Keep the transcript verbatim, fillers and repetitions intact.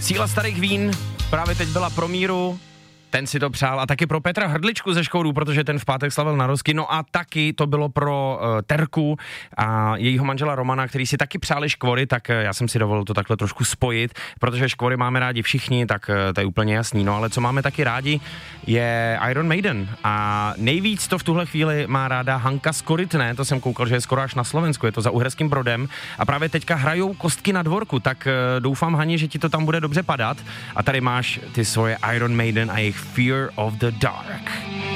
Síla starých vín právě teď byla pro Míru, ten si to přál, a taky pro Petra Hrdličku ze Škoudů, protože ten v pátek slavil narozky, no a taky to bylo pro uh, Terku a jejího manžela Romana, který si taky přáli škvory, tak uh, já jsem si dovolil to takhle trošku spojit, protože škvory máme rádi všichni, tak uh, to je úplně jasný, no ale co máme taky rádi je Iron Maiden a nejvíc to v tuhle chvíli má ráda Hanka Skorytné, to jsem koukal, že je skoro až na Slovensku, je to za Uherským Brodem a právě teďka hrajou Kostky na dvorku, tak uh, doufám, Hani, že ti to tam bude dobře padat a tady máš ty svoje Iron Maiden a jejich Fear of the Dark.